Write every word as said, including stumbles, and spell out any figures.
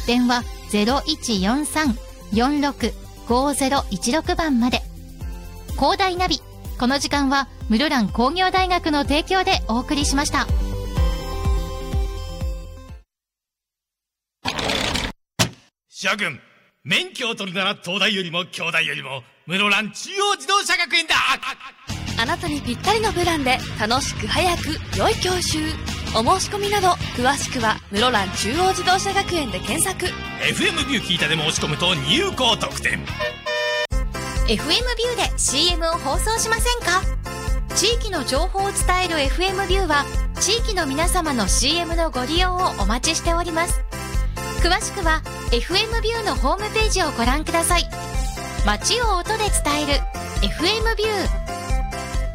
電話 ゼロいちよんさん よんろく ごゼロいちろく 番まで。広大ナビ、この時間は室蘭工業大学の提供でお送りしました。 諸君、免許を取るなら東大よりも京大よりも室蘭中央自動車学園だ。 あなたにぴったりのプランで楽しく早く良い教習。お申し込みなど詳しくは室蘭中央自動車学園で検索。 エフエム ビュー聞いたで申し込むと入校特典。 エフエム ビューで シーエム を放送しませんか？地域の情報を伝える エフエム ビューは地域の皆様の シーエム のご利用をお待ちしております。詳しくは エフエム ビューのホームページをご覧ください。街を音で伝える エフエム ビュー。